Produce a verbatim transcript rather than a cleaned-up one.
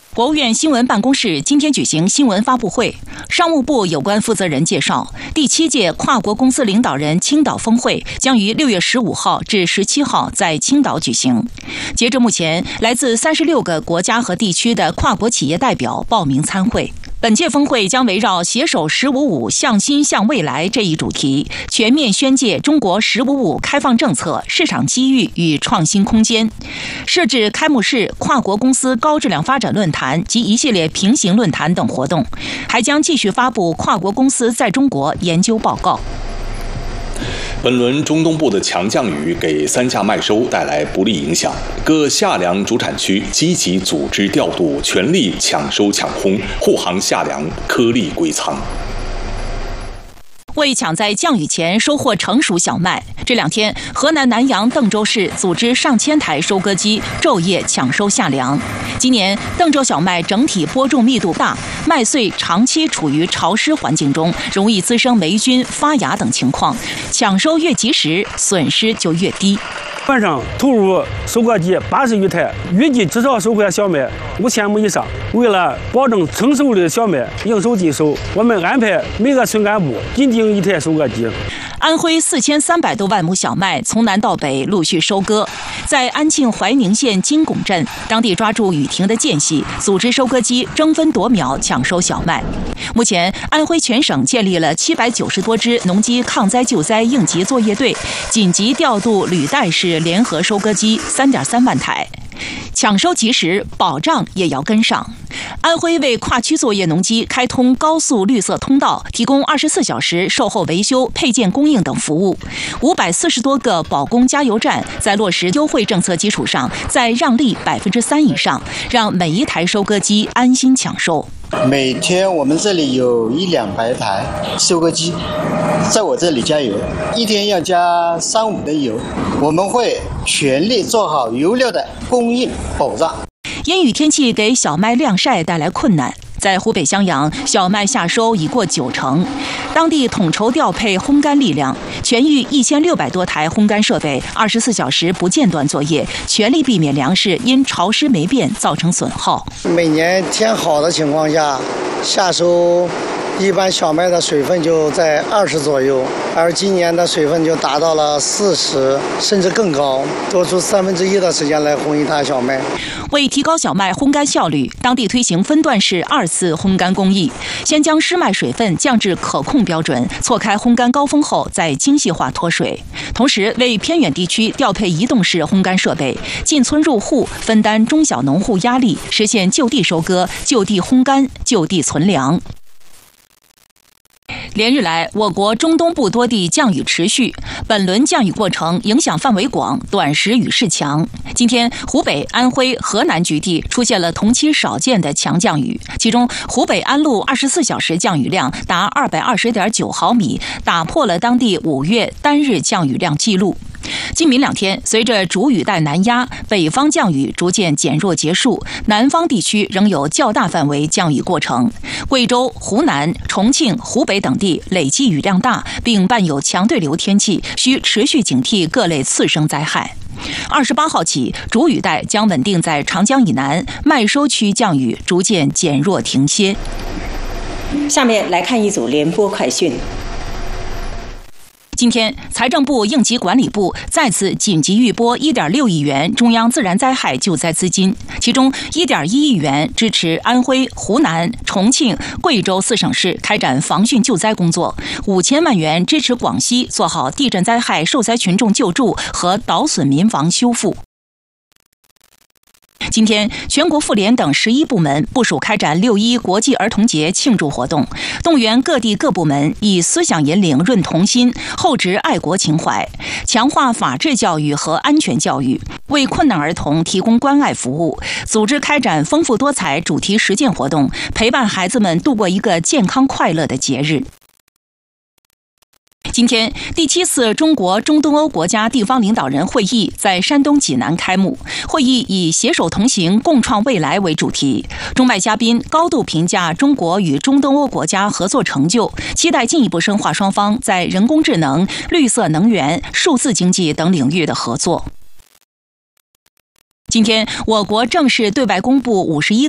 国务院新闻办公室今天举行新闻发布会，商务部有关负责人介绍，第七届跨国公司领导人青岛峰会将于六月十五号至十七号在青岛举行。截至目前，来自三十六个国家和地区的跨国企业代表报名参会。本届峰会将围绕携手“十五五”向新向未来这一主题，全面宣介中国“十五五”开放政策、市场机遇与创新空间，设置开幕式、跨国公司高质量发展论坛及一系列平行论坛等活动，还将继续发布跨国公司在中国研究报告。 本轮中东部的强降雨给三价麦收带来不利影响，各夏粮主产区积极组织调度，全力抢收抢烘，护航夏粮颗粒归仓。 为抢在降雨前收获成熟小麦，这两天河南南阳邓州市组织上千台收割机昼夜抢收夏粮。今年邓州小麦整体播种密度大，麦穗长期处于潮湿环境中，容易滋生霉菌、发芽等情况。抢收越及时，损失就越低。 晚上投入收割机八十余台，预计至少收获小麦五千亩以上。为了保证成熟的小麦应收尽收，我们安排每个村干部紧盯一台收割机。 安徽四千三百多万亩小麦从南到北陆续收割，在安庆怀宁县金拱镇，当地抓住雨停的间隙，组织收割机争分夺秒抢收小麦。目前，安徽全省建立了七百九十多支农机抗灾救灾应急作业队，紧急调度履带式联合收割机三点三万台。抢收及时，保障也要跟上。安徽为跨区作业农机开通高速绿色通道，提供二十四小时售后维修、配件供应等服务。五百四十多个保供加油站在落实优惠政策基础上，再让利百分之三以上，让每一台收割机安心抢收。 每天我们这里有一两百台收割机在我这里加油，一天要加三五吨油。我们会全力做好油料的供应保障。 阴雨天气给小麦晾晒带来困难。在湖北襄阳，小麦夏收已过九成，当地统筹调配烘干力量，全域一千六百多台烘干设备，二十四小时不间断作业，全力避免粮食因潮湿霉变造成损耗。 每年天好的情况下，夏收一般小麦的水分就在二十左右，而今年的水分就达到了四十，甚至更高，多出三分之一的时间来烘一台小麦。 为提高小麦烘干效率，当地推行分段式二次烘干工艺，先将湿麦水分降至可控标准，错开烘干高峰后再精细化脱水。同时，为偏远地区调配移动式烘干设备，进村入户，分担中小农户压力，实现就地收割、就地烘干、就地存粮。连日来，我国中东部多地降雨持续，本轮降雨过程影响范围广，短时雨势强。今天，湖北、安徽、河南局地出现了同期少见的强降雨，其中湖北安陆二十四小时降雨量达二百二十点九毫米，打破了当地五月单日降雨量纪录。今明两天，随着主雨带南压，北方降雨逐渐减弱结束，南方地区仍有较大范围降雨过程。贵州、湖南、重庆、湖北等地累计雨量大，并伴有强对流天气，需持续警惕各类次生灾害。二十八号起，主雨带将稳定在长江以南，麦收区降雨逐渐减弱停歇。 下面来看一组联播快讯。 今天，财政部应急管理部再次紧急预拨一点六亿元中央自然灾害救灾资金，其中一点一亿元支持安徽、湖南、重庆、贵州四省市开展防汛救灾工作，五千万元支持广西做好地震灾害受灾群众救助和倒损民房修复。今天，全国妇联等十一部门部署开展六一国际儿童节庆祝活动，动员各地各部门以思想引领润童心，厚植爱国情怀，强化法治教育和安全教育，为困难儿童提供关爱服务，组织开展丰富多彩主题实践活动，陪伴孩子们度过一个健康快乐的节日。今天，第七次中国中东欧国家地方领导人会议在山东济南开幕。会议以“携手同行，共创未来”为主题。中外嘉宾高度评价中国与中东欧国家合作成就，期待进一步深化双方在人工智能、绿色能源、数字经济等领域的合作。今天，我国正式对外公布五十一